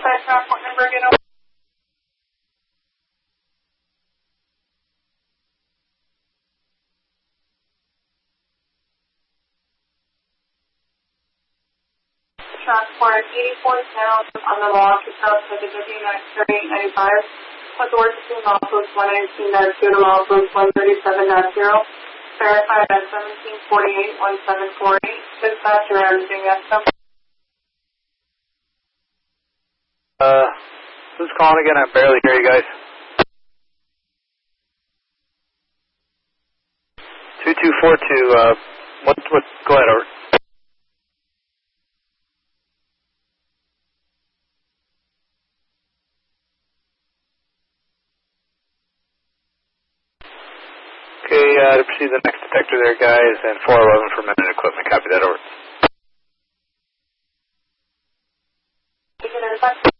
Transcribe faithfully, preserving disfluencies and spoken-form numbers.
Verify transport number again. Over. Transport eighty-four pounds on the walk itself to the W nine thirty-eight ninety-five. With the work between milepost one nineteen dash two to milepost one thirty-seven dash zero. Verified at seventeen forty-eight one seven four eight. Dispatcher, everything yes, sir. Uh, who's calling again? I barely hear you guys. two two four two, uh, what, what, go ahead, over. Okay, uh, to proceed to the next detector there, guys, and four eleven for minute equipment. Copy that, over. You can identify.